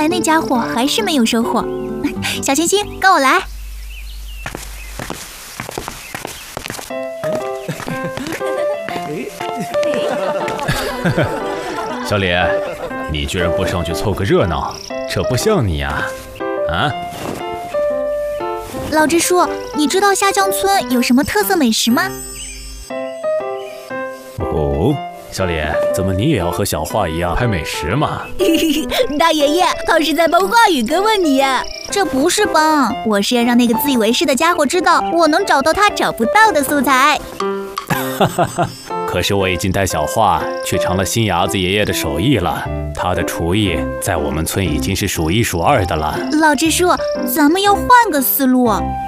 来那家伙还是没有收获。小清新，跟我来。 小李，你居然不上去凑个热闹，这不像你呀！啊？ 老支书，你知道下江村有什么特色美食吗？ 哦，小李，怎么你也要和小花一样拍美食嘛？ 大爷爷，他是在帮话语哥问你呀。 这不是帮，我是要让那个自以为是的家伙知道，我能找到他找不到的素材。 哈哈哈！可是我已经带小花去尝了新伢子爷爷的手艺了，他的厨艺在我们村已经是数一数二的了。 老支书，咱们要换个思路。